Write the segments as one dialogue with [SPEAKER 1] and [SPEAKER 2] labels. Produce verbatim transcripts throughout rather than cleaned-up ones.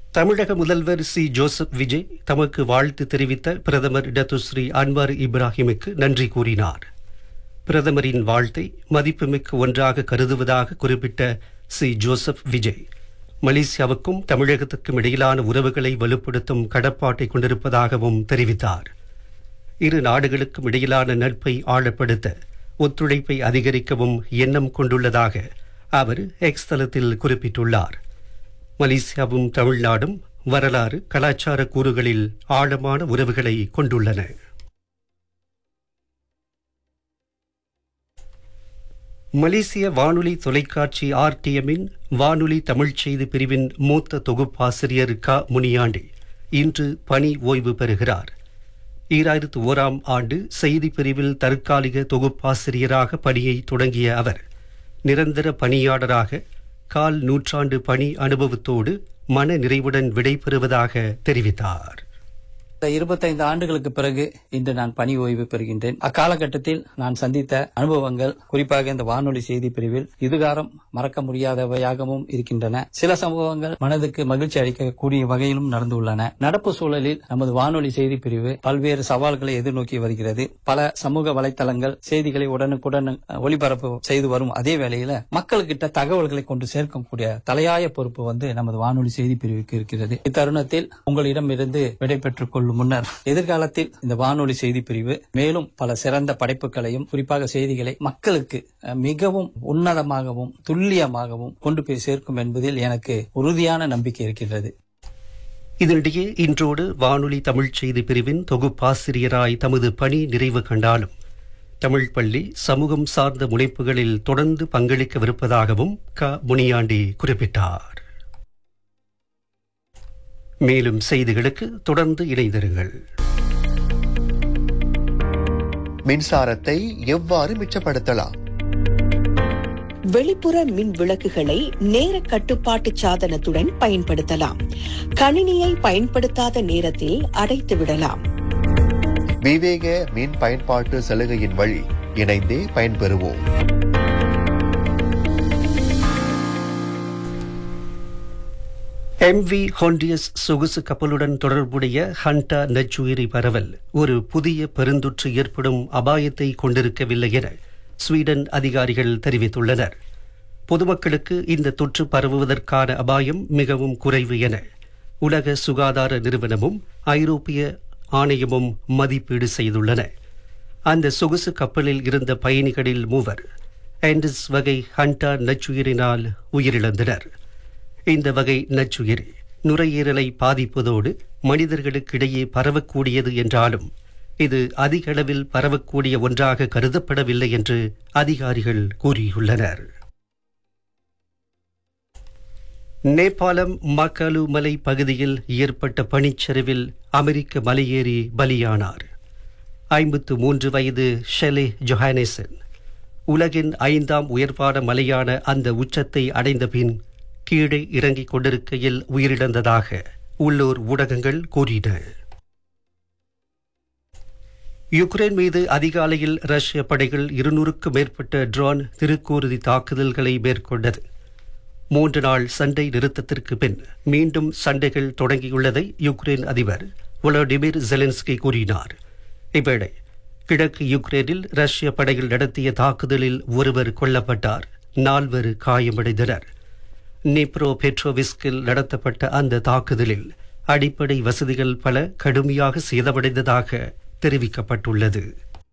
[SPEAKER 1] தமிழக முதல்வர் C Joseph Vijay தமக்கு வாழ்த்து தெரிவித்த பிரதமர் டத்துஸ்ரீ அன்வார் இப்ராஹிமுக்கு நன்றி கூறினார். பிரதமரின் வாழ்த்தை மதிப்புமிக்க ஒன்றாக கருதுவதாக குறிப்பிட்ட சி ஜோசப் விஜய், மலேசியாவுக்கும் தமிழகத்துக்கும் இடையிலான உறவுகளை வலுப்படுத்தும் கடப்பாட்டை கொண்டிருப்பதாகவும் தெரிவித்தார். இரு நாடுகளுக்கும் இடையிலான நட்பை ஆழப்படுத்த ஒத்துழைப்பை அதிகரிக்கவும் எண்ணம் கொண்டுள்ளதாக அவர் எக்ஸ் தளத்தில் குறிப்பிட்டுள்ளார். மலேசியாவும் தமிழ்நாடும் வரலாறு, கலாச்சார கூறுகளில் ஆழமான உறவுகளை கொண்டுள்ளன. மலேசிய வானொலி தொலைக்காட்சி ஆர்டிஎம்மின் வானொலி தமிழ்ச் செய்தி பிரிவின் மூத்த தொகுப்பாசிரியர் க முனியாண்டி இன்று பணி ஓய்வு பெறுகிறார். ஈராயிரத்து ஓராம் ஆண்டு செய்தி பிரிவில் தற்காலிக தொகுப்பாசிரியராக பணியை தொடங்கிய அவர் நிரந்தர பணியாளராக கால் நூற்றாண்டு பணி அனுபவத்தோடு மன நிறைவுடன் விடைபெறுவதாக தெரிவித்தார்.
[SPEAKER 2] இருபத்தைந்து ஆண்டுகளுக்கு பிறகு இன்று நான் பணி ஓய்வு பெறுகின்றேன். அக்காலகட்டத்தில் நான் சந்தித்த அனுபவங்கள், குறிப்பாக இந்த வானொலி செய்தி பிரிவில் இதுகாரம் மறக்க முடியாதவையாகவும் இருக்கின்றன. சில சம்பவங்கள் மனதுக்கு மகிழ்ச்சி அளிக்கக்கூடிய வகையிலும் நடந்துள்ளன. நடப்பு சூழலில் நமது வானொலி செய்தி பிரிவு பல்வேறு சவால்களை எதிர்நோக்கி வருகிறது. பல சமூக வலைத்தளங்கள் செய்திகளை உடனுக்குடன் ஒளிபரப்பு செய்து வரும் அதே வேளையில மக்கள்கிட்ட தகவல்களை கொண்டு சேர்க்கக்கூடிய தலையாய பொறுப்பு வந்து நமது வானொலி செய்தி பிரிவுக்கு இருக்கிறது. இத்தருணத்தில் உங்களிடமிருந்து விடைபெற்றுக் கொள்ளும் முன்னர் எதிர்காலத்தில் இந்த வானொலி செய்தி பிரிவு மேலும் பல சிறந்த படைப்புகளையும் குறிப்பாக செய்திகளை மக்களுக்கு மிகவும் உன்னதமாகவும் துல்லியமாகவும் கொண்டு போய் சேர்க்கும் என்பதில் எனக்கு உறுதியான நம்பிக்கை இருக்கிறது.
[SPEAKER 1] இதனிடையே இன்றோடு வானொலி தமிழ்ச் செய்தி பிரிவின் தொகுப்பாசிரியராய் தமது பணி நிறைவு கண்டாலும் தமிழ் பள்ளி சமூகம் சார்ந்த முனைப்புகளில் தொடர்ந்து பங்களிக்கவிருப்பதாகவும் க முனியாண்டி குறிப்பிட்டார். மேலும் செய்திகளுக்கு தொடர்ந்து இணைந்திருங்கள்.
[SPEAKER 3] மின்சாரத்தை எவ்வாறு மிச்சப்படுத்தலாம்?
[SPEAKER 4] வெளிப்புற மின் விளக்குகளை நேர கட்டுப்பாட்டு சாதனத்துடன் பயன்படுத்தலாம். கணினியை பயன்படுத்தாத நேரத்தில் அடைத்து விடலாம்.
[SPEAKER 3] விவேக மின் பயன்பாட்டு சலுகையின் வழி இணைந்தே பயன்பெறுவோம்.
[SPEAKER 1] எம் வி ஹொண்டியஸ் சொகுசு கப்பலுடன் தொடர்புடைய ஹண்டா நச்சுயிரி பரவல் ஒரு புதிய பெருந்தொற்று ஏற்படும் அபாயத்தை கொண்டிருக்கவில்லை என ஸ்வீடன் அதிகாரிகள் தெரிவித்துள்ளனர். பொதுமக்களுக்கு இந்த தொற்று பரவுவதற்கான அபாயம் மிகவும் குறைவு என உலக சுகாதார நிறுவனமும் ஐரோப்பிய ஆணையமும் மதிப்பீடு செய்துள்ளன. அந்த சொகுசு கப்பலில் இருந்த பயணிகளில் மூவர் ஆண்டிஸ் வகை ஹண்டா நச்சுயிரினால் உயிரிழந்தனர். இந்த வகை நச்சுயிரி நுரையீரலை பாதிப்பதோடு மனிதர்களுக்கிடையே பரவக்கூடியது என்றாலும் இது அதிக அளவில் பரவக்கூடிய ஒன்றாக கருதப்படவில்லை என்று அதிகாரிகள் கூறியுள்ளனர். நேபாளம் மக்காலு மலை பகுதியில் ஏற்பட்ட பனிச்சரிவில் அமெரிக்க மலையேறி பலியானார். ஐம்பத்து மூன்று வயது ஷெலே ஜொஹானேசன் உலகின் ஐந்தாம் உயர்வான மலையான அந்த உச்சத்தை அடைந்த பின் கீழே இறங்கிக் கொண்டிருக்கையில் உயிரிழந்ததாக உள்ளூர் ஊடகங்கள் கூறின. யுக்ரைன் மீது அதிகாலையில் ரஷ்ய படைகள் இருநூறுக்கும் மேற்பட்ட ட்ரோன் திருக்கூறுதி தாக்குதல்களை மேற்கொண்டது. மூன்று நாள் சண்டை நிறுத்தத்திற்கு பின் மீண்டும் சண்டைகள் தொடங்கியுள்ளதை யுக்ரைன் அதிபர் வோலோடிமிர் ஜெலன்ஸ்கி கூறினார். இவ்வேளை கிழக்கு யுக்ரைனில் ரஷ்ய படைகள் நடத்திய தாக்குதலில் ஒருவர் கொல்லப்பட்டார், நால்வர் காயமடைந்தனர். நிப்ரோ பெட்ரோவிஸ்கில் நடத்தப்பட்ட அந்த தாக்குதலில் அடிப்படை வசதிகள் பல கடுமையாக சேதமடைந்ததாக தெரிவிக்கப்பட்டுள்ளது.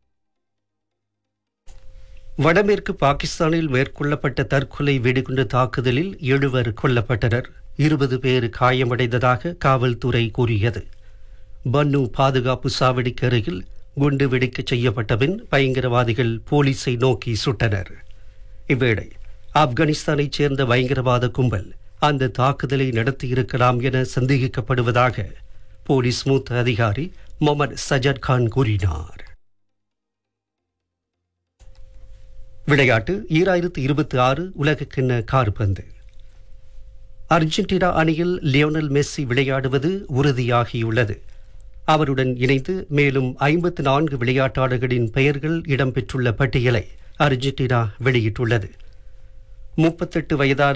[SPEAKER 1] வடமேற்கு பாகிஸ்தானில் மேற்கொள்ளப்பட்ட தற்கொலை வெடிகுண்டு தாக்குதலில் எழுவர் கொல்லப்பட்டனர், இருபது பேர் காயமடைந்ததாக காவல்துறை கூறியது. பன்னு பாதுகாப்பு சாவடிக்கு அருகில் குண்டு வெடிக்க செய்யப்பட்ட பின் பயங்கரவாதிகள் போலீஸை நோக்கி சுட்டனர். இவ்வேளை ஆப்கானிஸ்தானைச் சேர்ந்த பயங்கரவாத கும்பல் அந்த தாக்குதலை நடத்தியிருக்கலாம் என சந்தேகிக்கப்படுவதாக போலீஸ் மூத்த அதிகாரி முகமது சஜாத் கான் கூறினார். விளையாட்டு ஈராயிரத்து இருபத்தி ஆறு உலகக்கிண்ண கால்பந்து. அர்ஜென்டினா அணியில் லியோனல் மெஸ்ஸி விளையாடுவது உறுதியாகியுள்ளது. அவருடன் இணைந்து மேலும் ஐம்பத்து நான்கு விளையாட்டாளர்களின் பெயர்கள் இடம்பெற்றுள்ள பட்டியலை அர்ஜென்டினா வெளியிட்டுள்ளது. முப்பத்தெட்டு வயதான